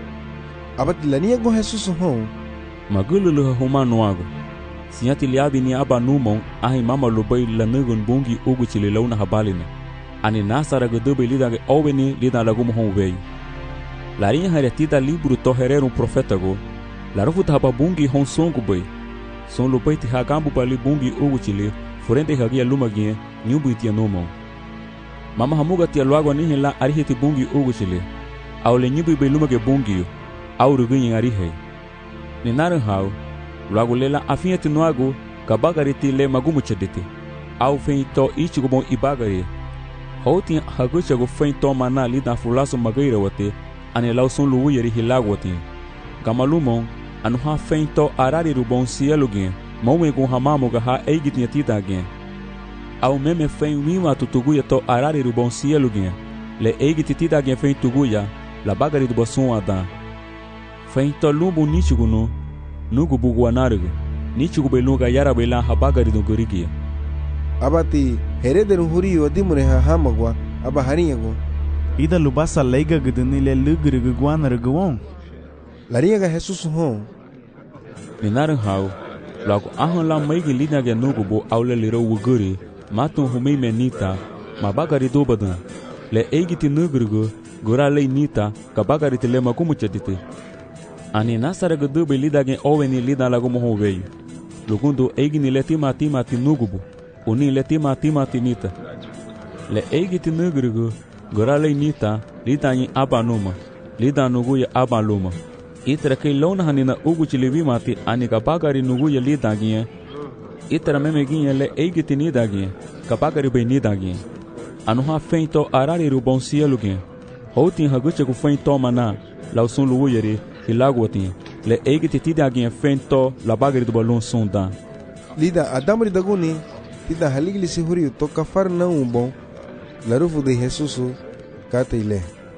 abati lania go Jesus hon magulu lu humano ago siati liabi ni aba numon ahi mama lubai lanugun bungi ugu chile launa habalina ani nasara gudube lida ge oweni lida lagu mo hon veio larinha haretida libro to herero um profeta go larufu taba bungi hon songo bai son lubai ti hagambu bali bungi ugu chile forente hagia lumagie nyumbu itia nomon mama hamuga tia luago ni la arihiti bungi ugu chile au le nyumbu be lumage bungi au rugunyi arihe ni naran hau luago lela afinha tinuago kabagari ti le magumu chedete au feito ichi go bon ibagari houtin hagucha go feito mana lida fulaso magaira wate ane lau son luwu yeri hilago wate gamalumon anu ha feito arari rubon cielo gen maume go hamamo ga ha eigitinha tita gen au meme fen wima tutuguya to arari rubon cielo gen le eigiti tita gen fen tuguya la bagari do boson ada fen to lumbu nichugo no nugu bugu anargo nichugo beluga yara bela ha bagari do gorigia abati herederu hurio dimure ha hamagwa aba harinho ida lubasa leiga guduni le lugru guanar guon larinha ga Jesus hon ninaran hau logo ahon la maigi lina ge nugu bo aule liro wuguri matun humei menita mabagari dobadan le eigiti nugrugo gora le nita kabagari tele makumu chadite ani nasara gudu lida ge oweni lida lagu mo veio lugundo eigini le tima tima tinugubo uni le tima tima tinita le eigiti nugrugo gora le nita lida ni abanuma lida nugu ya abaluma itra ke lona hanina ugu chilevi mati ani kabagari nugu ya lida gie itra meme gie le eigiti ni dagie kabagari be ni dagie anu ha feito arari rubon cielo gie houtin hagucha ku feito mana lausun lugu yeri hilagwati le eigiti ti dagie feito la bagari do balon sonda lida adamri daguni tida haligli se hurio to kafar na um bom larufu de Jesus kata ile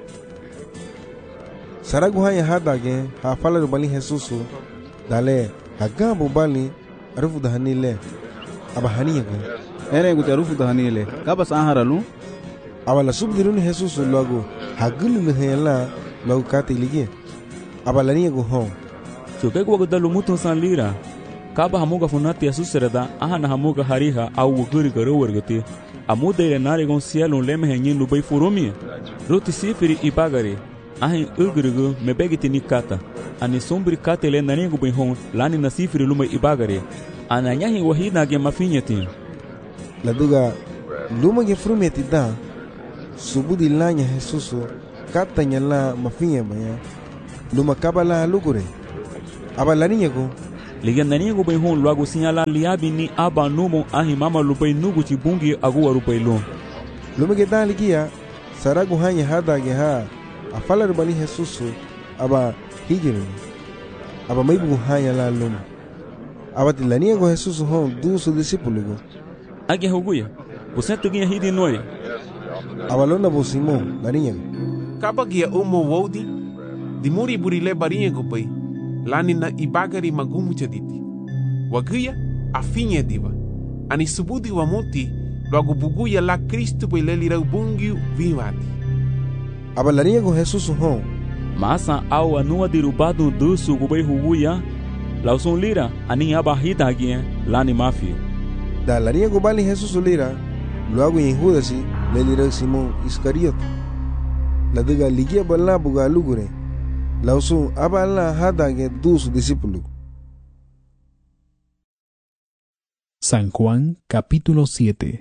saragu hanya hadage ha fala do bali Jesus dale hagambu bali arufu da hanile aba haniye go ere go arufu da hanile kabas aharalu abala subdirun Jesus logo hagulu le hela logo kata ilige abala niye go hon choke go dalu mutun san lira kaba hamuga funati asusrada ahana hamuga hariha au guri garo wergati amuda ile nare gon cielo leme henyin lubai furumi roti sifiri ibagari ahin ugrugo mebegiti nikata ani sombri kata ile narengo ben hon lani na sifiri lumai ibagari ananyahi wahina ge mafinyati la duga luma ge frumeti da subudi lanya Jesus kata nyala mafinya baya luma kabala lukure aba laninya ko ligen nani go bay hon lagu sinyala liabi ni aba numo ahi mama lupay nugu ci bungi agu warupay lo luma ke dan ligia saragu hanya hada ge ha afala bani Jesus aba higiru aba mai bu hanya la luma aba tilania go Jesus hon du su discípulo go age hoguya você tuginha hidi noi aba lona bo Simon laninya kabagia umo wodi dimuri burile barinha go bay lani na ibagari magumu chaditi wagia afinye diva ani subudi wa muti logo buguya la Cristo bay lelira bungiu vivati abalania com Jesus hon masa au anua dirubado dusu go bay huguya lauson lira ani abahita agia lani mafia da laria go bali Jesus lira logo em Judas lelira Simon Iscariote la diga ligia bala buga lugure lausun abala hadage dos discípulos. San Juan capítulo siete.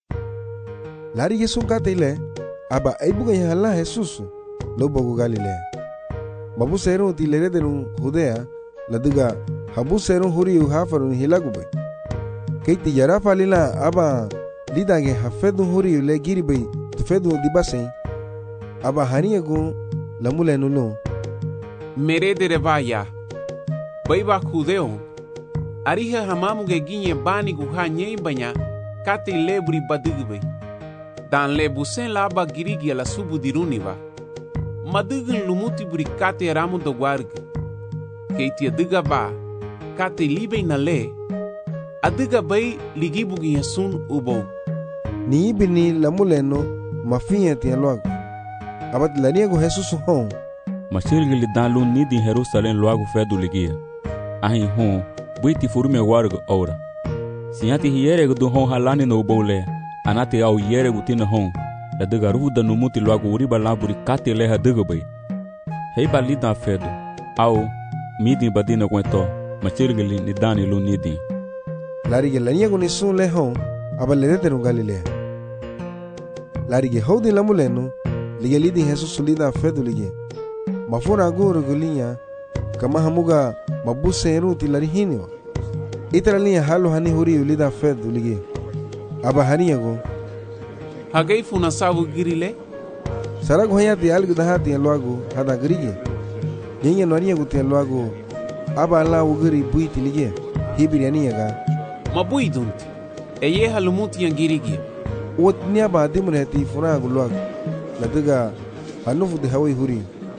Lari Jesús katile aba aibuga yala Jesús lo bogo Galilea. Babu seru tilere denun Judea la diga habu seru huriu hafarun hilagube. Keiti yara falila aba lidage hafedu huriu le giribe tufedu dibase aba haniago lamule nulo mere de revaya baiba judeo ariha hamamu ge ginye bani gu hanye banya kati lebri badigbe dan le busen la ba girigi la subu diruniva madigin lumuti buri kate ramu do warg keiti adiga ba kate libe na le adiga bai ligibu gi yasun ubo ni bini lamuleno mafinha tia logo abat lania go Jesus hon machirgi li dan lun ni di Jerusalem logo fedu ligia ahin hon buiti furume wargo ora sinyati hiere do hon halani no bole anati au yere gutina hon la de garu da no muti logo uriba laburi kate le ha dego bay hei balida fedu au midi badina kwento machirgi li ni dani lun ni di lari ge lania go ni sun le hon abale de no Galilea lari ge hodi lamuleno liga lidi Jesus lida fedu ligia mafura guru gulinya kama hamuga mabuse ruti lari hinio itara linha halo hani huri ulida fedu ligia aba hania go hagai funa sabu girile sarago hayati algu dahati loago hada grige yenye noria gutia loago aba la ugiri buiti ligia hibiri ania ga mabuidunti eye halumuti yangirigi wotnia ba dimreti fura loago la diga hanufu de hawi huri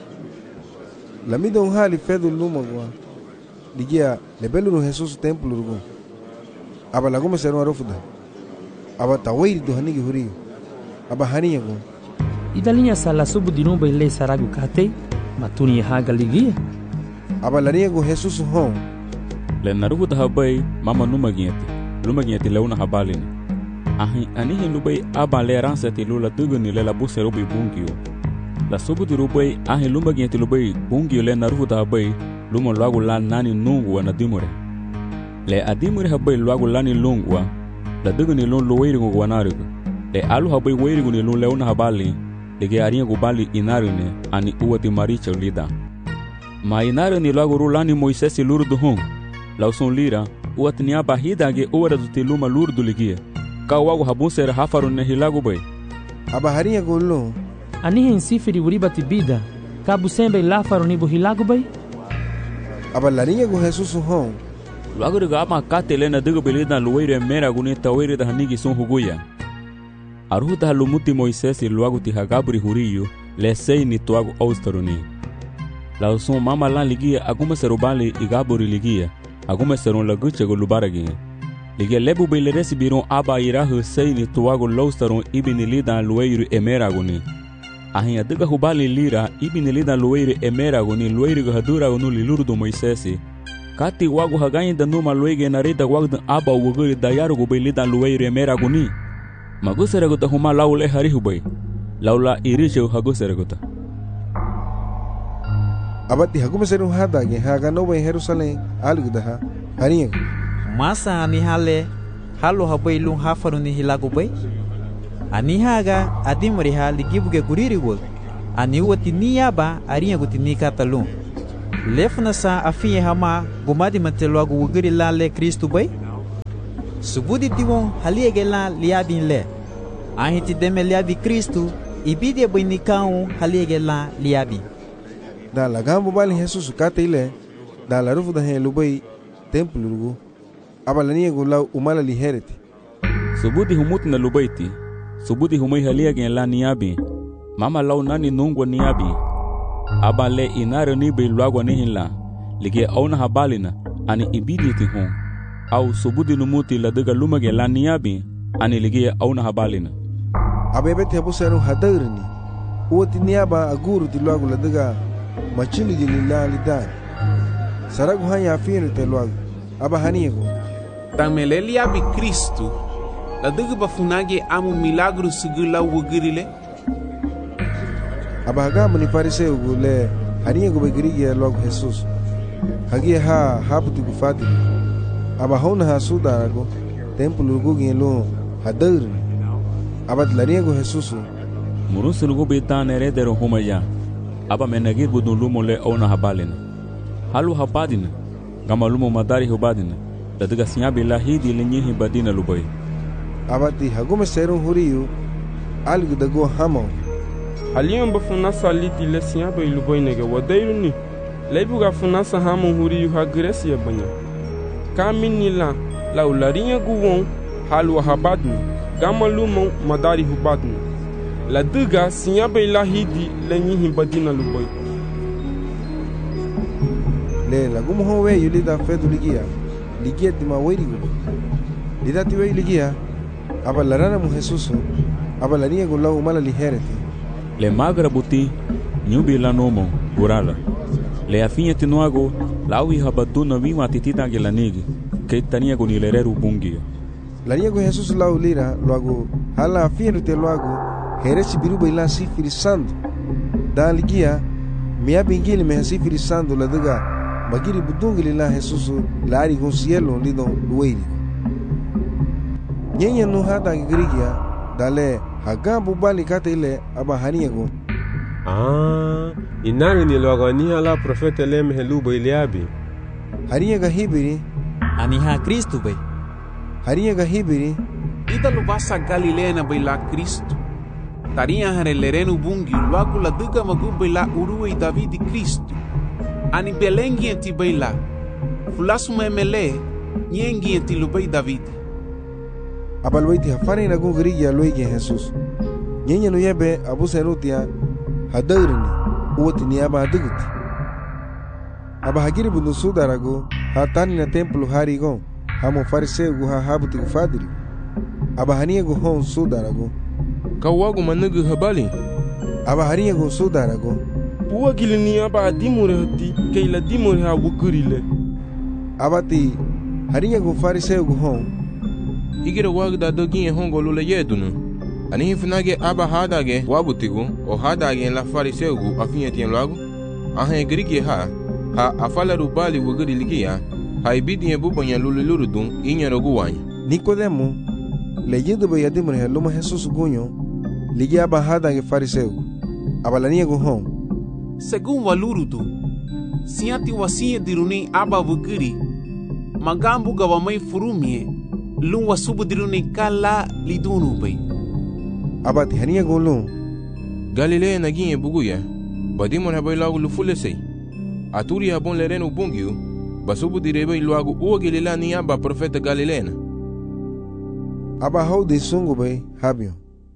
la midon hali fedu luma gwa ligia lebelu Jesus templo rugo aba la gome seru arofuda aba tawiri do hanigi huri aba hania go idalinya sala subu dinuba ile saragu kate matuni haga ligia aba la ria go Jesus hon le narugu da habai mama numa giete luma giete leuna habalini ahi anihi nubai aba le ransati lula duguni le la busero bi bungio la subu di rubai ahi lumba giete lubai bungio le narugu da habai luma luagu la nani nungu na dimure le adimure habai luagu lani lungwa la duguni lun luwairigu guanarigu le alu habai wairigu ni lun leuna habali le ge aringa gubali inarine ani uwati maricha lida ma inarine luagu rulani Moisesi lurdu hon la usun lira uwati ni abahida ge uwara zuti luma lurdu ligia ka wagu habun sera hafarun ne hilagu bay aba harinha gollo ani hen sifiri uriba tibida ka busembe lafarun ni buhilagu bay aba larinha go Jesus hon lagu de gama katele na digo belida luweire mera guni tawire da hanigi sun huguya aruta lumuti Moises luagu ti hagabri huriyo le sei ni tuagu austaruni la usun mama lan ligia aguma serubali igaburi ligia aguma serun laguche go lubaragi ligia lebu bele resibiron aba irahu sei ni tuagu laustaron ibini lida luweire emera guni ahin adiga hubali lira ibini lida luweire emera guni luweire go hadura gunu lilurdu Moises kati wagu haganyi da numa luege na rida wagdan aba wuguri da yarugu bay lidan luweire emera guni maguseraguta huma laule harihubay laula irishe haguseraguta abati hagumeseru hadage haga no bay Jerusalem algudaha harinha masa ani hale halo habay lung hafaruni hilagu bay ani haga adimri hal gibuge guriri wol ani uati ni aba arinha guti ni katalun. Lefna sa afinha hama gumadi mantelo agu wugiri la le Kristu bay. Subudi diwon haliege la liabin le. Ahiti deme liabi Kristu ibide bay ni kaun haliege la liabi. Da la gambo bali Jesus kata ile da la rufu da hen lubai templo lugu. Abalania gula umala lihereti. Subudi humut na lubaiti. Subudi humai haliege la niabi. Mama lau nani nungwa niabi. Aba le inare ni be luagwa nihila lige auna habalina ani ibidi ti hon au subudi numuti la daga lumage la niabi ani lige auna habalina abe te busero hadarni oti niaba aguru ti luagu la daga machili gi lila lidan saragu hanya finu te luagu aba haniego tamele liabi Kristu la daga bafunage amu milagro sigula wugirile abaga mani fariseu gule haniya go begriye log Jesus hagi ha haputi gufati aba hona ha sudarago templo go gelo hadar abad lariya go Jesus murusul go betan eredero homaya aba menagir budun lumo le ona habalina halu habadina gamalumo madari hobadina daga sinya billahi di lenyi badina lubai abati hagume serum huriyu algu dago hamo Aliyan ba funasa liti lesiya bai lubai nege wadairu ni laibu ga funasa hamun huri yu hagresi ya banya kamin ni la la ularinya guwon halu habadni gama lumo madari hubadni la duga siya bai lahidi lenyi himbadina lubai le la gumo howe yu lida fedu ligia ligia tima wairi gubo lida tiwei ligia aba larana mu Jesusu aba larinya gulau umala lihereti le magra buti nyubi la nomo gurala le afinha tinuago lawi habaduna wi matitita gelanigi que tania con ilereru bungia la niego Jesus lau lira logo hala afinha te logo heresi biru baila sifiri sando da ligia mia bingili me sifiri sando la daga magiri budungili la Jesus lari con cielo lido lueri nyenya no hada grigia dale hagambu bali kata ile aba haniego ah inani ni logo ni ala profeta lem helubo iliabi haniega hibiri ani ha Kristu be haniega hibiri ida lubasa Galilea na baila Kristu taria hare lerenu bungi logo la duga magu baila uruwe David Kristu ani belengi enti baila fulasu memele nyengi enti lubai David abalwaiti hafani na gungriya loige Jesus nyenya no yebe abu serutia hadarini uoti ni aba haduguti aba hagiri bundu sudarago hatani na templo harigo hamo fariseu gu ha habuti gu fadiri aba hania gu hon sudarago kawagu manugu habali aba hania gu sudarago puwa gilini aba dimure hati keila dimure ha wugurile abati hania gu fariseu gu hon igira wagda dogi hongo lule yedunu ani hifnage aba hadage wabutigu o hadage la fariseu afinha tien logo ahe grigi ha ha afala rubali wuguri ligia ha ibidi bubanya lule lurudun inya roguwanya Nicodemo leyendo be yadimre heloma Jesus gunyo ligia aba hadage fariseu abalania go hon según walurudu siati wasia diruni aba wuguri magambu gawamai furumie Lunwa subu diruni kala lidunu bay abati hania golun Galilea naginye buguya badimon habay lagu lufulesei aturi habon lerenu bungiu basubu direbe lagu uwa Galilea ni aba profeta Galilena aba haude sungu bay habio.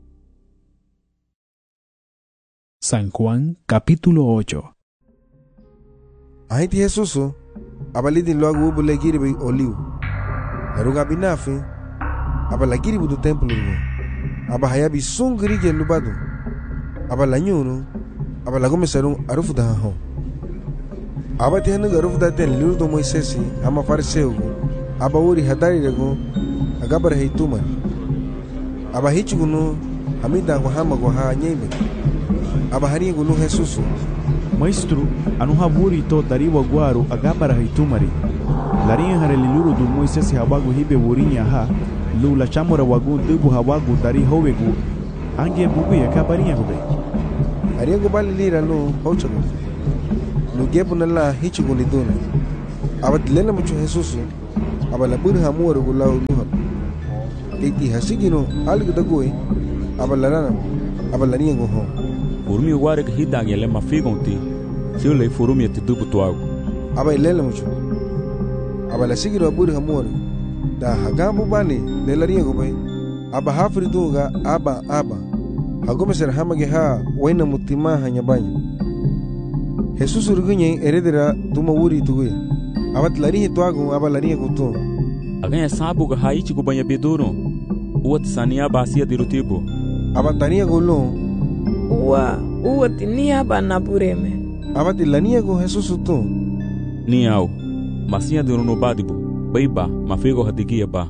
San Juan capítulo ocho. Ahiti Jesuso abalidi lagu ubu legiri bay oliu Eruga binafi aba lagiri budu templo rugo aba hayabi sungri ge lubadu aba lanyunu aba lagome serun arufu da ho aba tehnu arufu da ten lurdo Moisesi ama fariseu aba uri hadari rego agabar heituma aba hichugunu hamida go hama go ha nyebe aba hari gunu Jesusu Maestro anu haburi to dariwa guaru agabara heitumari Larinha hareliluru du Moisés hawagu hibe wurinya ha lula chamora wagu dubu hawagu dari howegu ange bugu ya kabarinha gobe haria go bali lira no hochago no gepo na la hichigo liduna abat lena mucho Jesus aba la bur hamuar go law luha iti hasigino algo dagoi aba la rana aba la niego ho Urmi ware ke hidang yele mafigonti sio le furumi te dubu tuago aba lena mucho aba la sigiro bur hamuar da hagamu bani le la niego bai aba hafri duga aba aba hagome ser hamage ha waina mutima hanya banyo Jesus urgunye heredera tuma wuri tugue abat lari tuago aba lari gutu aganya sabu ga haichi go banya bedoro uat sania basia dirutibo aba tania golo uwa uat nia bana bureme aba tilania go Jesus tu niao masia dirono badibo baiba mafego hadigia ba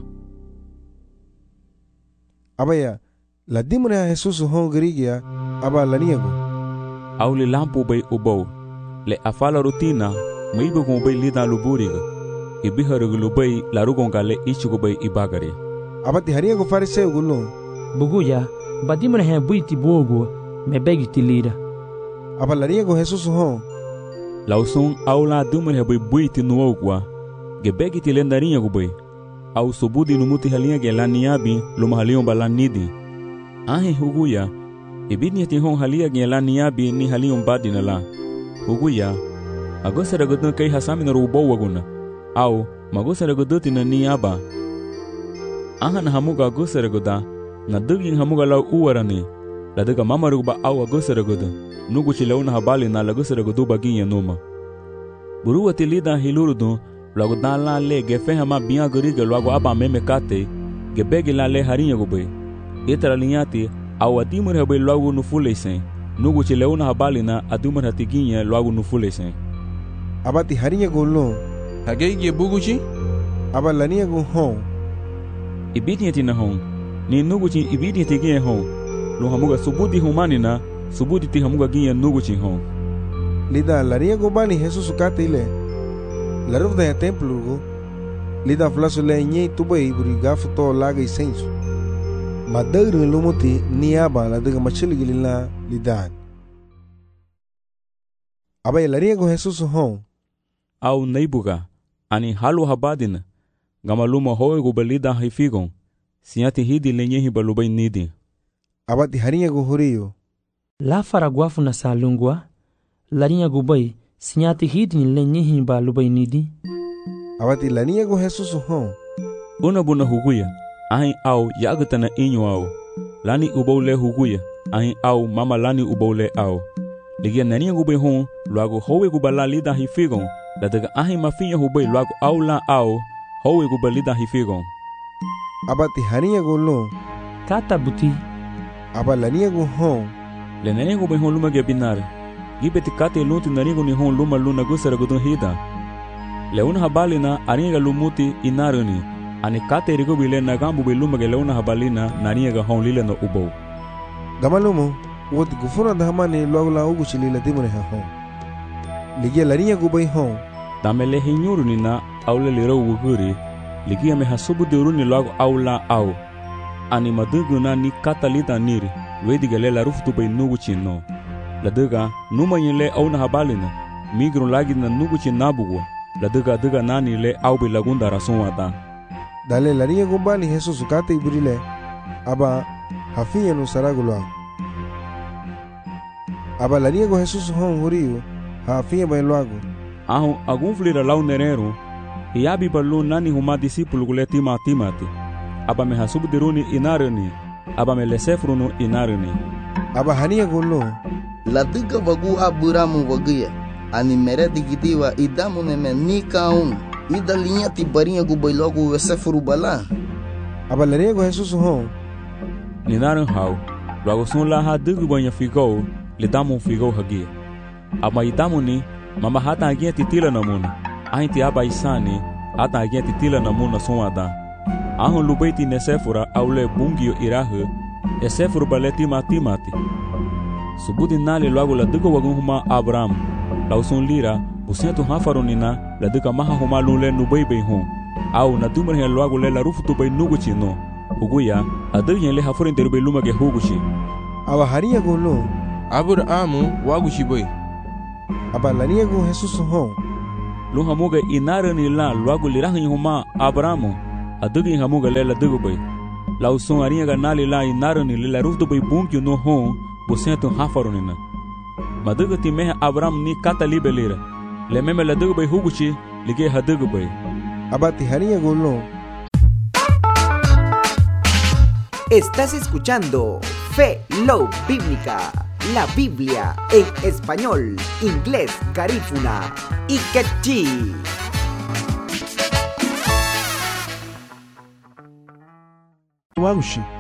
aba ya la dimre Jesus ho grigia aba lania go aule lampu bay ubo le afala rutina maibo go bay lida luburiga ibiharu lubai larugonga le ichigo bay ibagare abati haria go fariseu gulo buguya badimre he buiti bogo me begi tilira abalaria go Jesus ho lausun aula dumre he bay buiti nuogwa ge begi tilendarinha go bay au sobudi numuti halinha ge laniabi lumahalion balanidi ahe huguya ibidni ti hon halia ge laniabi ni halion badina la huguya agosara godon kai hasami na rubo waguna au magosara godoti na niaba ahan hamuga agosara goda na dugin hamuga law uwarani la daga mamaruba au agosara goda nugu chilauna habali na lagosara godu baginha numa buruwa tilida hilurudu lago dala le gefe hama biya goriga lago aba meme kate gebegi la le harinha gobe itara linhati au adimur habe lago no fulesen nugu chilauna habali na adumur hatiginha lago no fulesen abati harinha golo hagege buguchi aba lania go ho ibidni na hon ni nuguchi ibidni ge hon lo hamuga subudi humanina subudi ti hamuga ginha nuguchi hon lida laria go bani Jesus kate ile la ruf da templo go lida flaso le nye tubai buriga foto laga isenso madagru lumuti ni aba la daga machili gilila lidan aba laria go Jesus ho au neibuga ani halu habadina gamaluma hoe go balida hifigon siati hidi lenyehi balubai nidi abati harinha go horio la faraguafu na salungwa larinha go bai siati hidi lenyehi balubai nidi abati lania go Jesus ho una buna huguya ahin au yagatana inyo au lani ubole huguya ahin au mama lani ubole au ligia nania go bai hon luago hoe go balalida hifigon la daga ahi mafinha hubei luago aula au howe go balida hifigon abati harinha go lo kata buti aba lania go ho le nania go bai hon luma ge binar gibeti kate luti nania go ni hon luma luna gusara go don hida le una habalina arinha lumuti inaruni ani kate rigo bile nagambu be luma ge le una habalina nania ga hon lila no ubo gamalumo wot gufuna dhamani luago la ugu chilila dimure ha ho ligia larinha go bai ho tamele hinyuruni na aule liro wuguri ligia me hasubu duruni lago aula au ani maduguna ni katalita niri wedigale la ruftu bai nugu chino la duga numa yele au na habalina migru lagi na nugu chinabugo la duga duga nani le au bai lagunda rasunwata dale larinha go bani Jesus kate ibrile aba hafinya no saragulwa aba larinha go Jesus hon horio hafinya bai lago ahu agun flira lau nerero iabi balu nani huma discípulo gule tima timati aba me hasubu diruni inarani aba me lesefruno inarani aba hania golo la duga bagu aburamu wagia ani meredi gidiwa idamu neme nikaun ida linha ti barinha gu bailogo lesefru bala aba lerego Jesus ho ninaran hau lago sun la ha dugu banya figo le damu figo hagia aba idamu ni mama hata agia titila namuna ainti aba isani hata agia titila namuna sonwada ahon lubaiti nesefura aule bungio irahu esefuru baleti matimati subudi nali lagu la dugo wagun huma Abraham lausun lira busentu hafarunina la duga maha huma lule nubaibai hon au na dumar he lagu le la rufutu bai nuguchi no uguya adu yen le hafurin derbe lumage huguchi aba haria golo Abrahamu wagu shiboy. Aba la niña con Jesús hon. Lu hamuga inara ni la luagu lirahin huma Abrahamu. Adugi hamuga lela dugu bay. La usun arinha ganali la inara ni la ruf do bay bunki no hon. Bosento hafarunina. Maduga ti meha Abraham ni kata libelira. Le meme la dugu bay huguchi lige hadugu bay. Aba ti harinha golno. Estás escuchando Fe Low Bíblica, la Biblia en español, inglés, garífuna y quechí. Wagushi.